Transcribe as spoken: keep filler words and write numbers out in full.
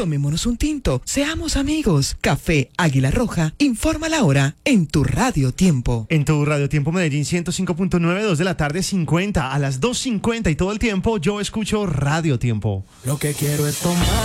Tomémonos un tinto, seamos amigos. Café Águila Roja, informa la hora en tu Radio Tiempo. En tu Radio Tiempo Medellín ciento cinco punto nueve, dos de la tarde cincuenta, a las dos cincuenta y todo el tiempo yo escucho Radio Tiempo. Lo que quiero es tomar.